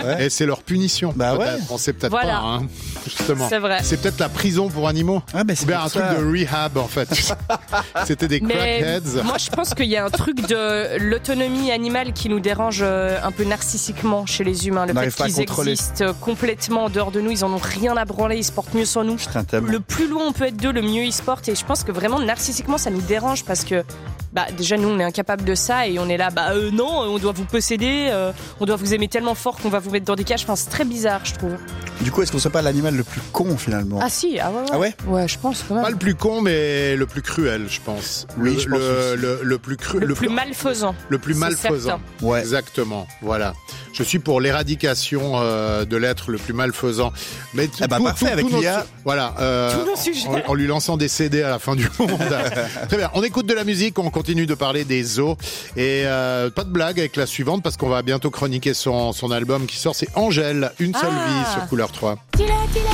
Et c'est leur punition. Bah ouais. On sait peut-être Voilà. pas, hein, justement. C'est vrai. C'est peut-être la prison pour animaux. Ah, mais c'est Ou bien pour un ça. truc de rehab, en fait. C'était des Mais crackheads. moi, je pense qu'il y a un truc de l'autonomie animale qui nous dérange un peu narcissiquement chez les humains. Le On fait n'arrive pas à qu'ils contrôler. existent complètement en dehors de nous, ils en ont rien à branler, ils se portent mieux sans nous. Putain, tellement. Le plus loin on peut être d'eux, le mieux ils se portent. Et je pense que vraiment narcissiquement, ça nous dérange parce que déjà nous on est incapable de ça et on est là, non, on doit vous posséder, on doit vous aimer tellement fort qu'on va vous mettre dans des cages. Enfin, c'est très bizarre, je trouve. Du coup, est-ce qu'on serait pas l'animal le plus con finalement? Ah si, ah ouais. Ah ouais? Ouais, je pense quand même. Pas le plus con, mais le plus cruel, je pense. Oui, je pense aussi. le plus cru, Le plus malfaisant. Le plus C'est malfaisant. certain. Ouais. Exactement. Voilà. Je suis pour l'éradication de l'être le plus malfaisant. Mais parfait, avec notre- l'IA. Voilà. Tout nos sujets. En lui lançant des CD à la fin du monde. Très bien. On écoute de la musique, on continue de parler des zoos. Et pas de blague avec la suivante parce qu'on va bientôt chroniquer son album qui sort. C'est Angèle, une seule vie sur Couleur 3. Dis-le, dis-le.